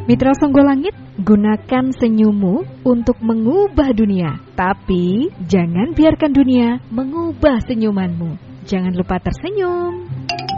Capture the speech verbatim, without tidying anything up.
Mitra Songgolangit, gunakan senyummu untuk mengubah dunia. Tapi jangan biarkan dunia mengubah senyumanmu. Jangan lupa tersenyum.